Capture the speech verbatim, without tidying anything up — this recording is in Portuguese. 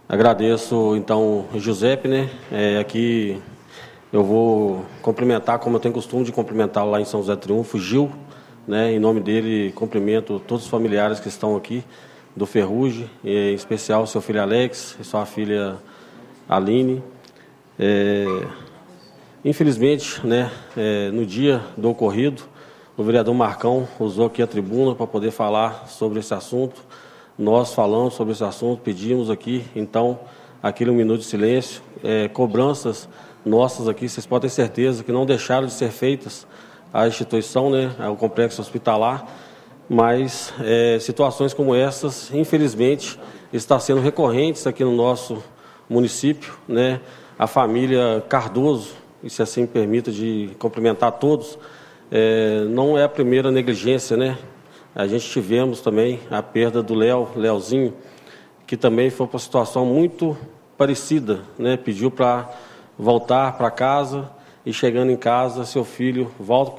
Agradeço, então, Giuseppe, né? É, aqui eu vou cumprimentar, como eu tenho costume de cumprimentar lá em São José do Triunfo, Gil, né? Em nome dele, cumprimento todos os familiares que estão aqui do Ferrugem, em especial seu filho Alex e sua filha Aline. É, infelizmente, né, é, no dia do ocorrido, o vereador Marcão usou aqui a tribuna para poder falar sobre esse assunto. Nós falamos sobre esse assunto, pedimos aqui, então, aquele um minuto de silêncio, é, cobranças nossas aqui, vocês podem ter certeza que não deixaram de ser feitas à instituição, né, ao complexo hospitalar, mas é, situações como essas, infelizmente, estão sendo recorrentes aqui no nosso município, né, a família Cardoso, e se assim me permita de cumprimentar todos, é, não é a primeira negligência, né? A gente tivemos também a perda do Léo, Léozinho, que também foi uma situação muito parecida, né? Pediu para voltar para casa e chegando em casa, seu filho volta